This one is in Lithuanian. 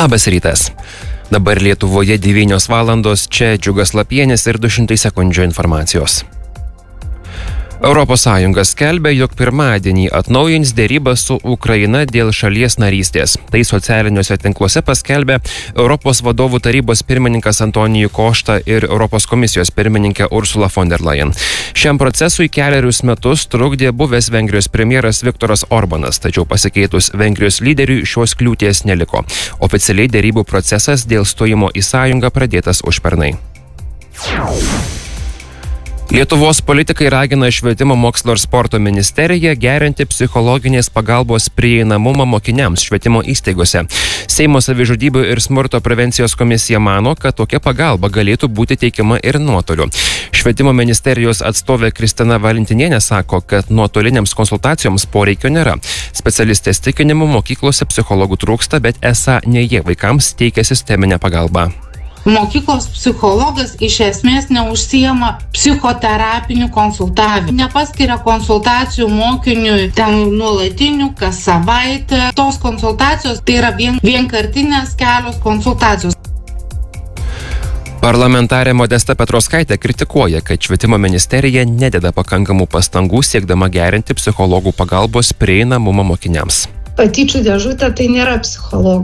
Labas rytas. Dabar Lietuvoje 9 valandos, čia Džiugas Lapienis ir 200 sekundžių informacijos. ES skelbia, jog pirmadienį atnaujins dėrybas su Ukraina dėl šalies narystės. Tai socialiniuose tinkluose paskelbė Europos vadovų tarybos pirmininkas Antonijų Košta ir Europos komisijos pirmininkė Ursula von der Leyen. Šiam procesui 4 metus trukdė buvęs Vengrijos premjeras Viktoras Orbanas, tačiau pasikeitus Vengrijos lyderiui šios kliūties neliko. Oficialiai dėrybų procesas dėl stojimo į sąjungą pradėtas užpernai. Lietuvos politikai ragina Švietimo mokslo ir sporto ministeriją gerinti psichologinės pagalbos prieinamumą mokiniams švietimo įstaigose. Seimo savižudybių ir smurto prevencijos komisija mano, kad tokia pagalba galėtų būti teikiama ir nuotoliu. Švietimo ministerijos atstovė Kristina Valentinienė sako, kad nuotoliniams konsultacijoms poreikio nėra. Specialistės tikinimu mokyklose psichologų trūksta, bet esą ne jie vaikams teikia sisteminę pagalbą. Mokyklos psichologas iš esmės neužsijama psichoterapiniu konsultavimu. Nepaskiria konsultacijų mokiniui ten nuolatinių kas savaitę. Tos konsultacijos tai yra vienkartinės kelios konsultacijos. Parlamentarė Modesta Petrauskaitė kritikuoja, kad Švietimo ministerija nededa pakankamų pastangų siekdama gerinti psichologų pagalbos prieinamumą mokiniams. Patyčių dėžutė tai nėra psichologai.